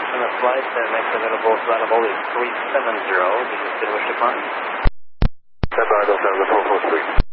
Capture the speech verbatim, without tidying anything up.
in the flight, the next available flightable is three seven zero, the distinguished department. Stand by, they'll have the four four three.